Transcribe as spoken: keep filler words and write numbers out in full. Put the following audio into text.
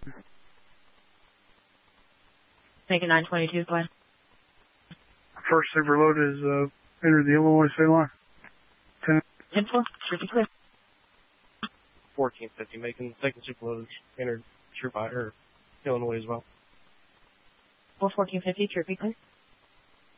Make it nine twenty-two, Glenn. First superload is uh, entered the Illinois state line. ten. ten four, should be clear. fourteen fifty, making the second superload entered True Fire, or Illinois as well. four fourteen fifty, should be clear.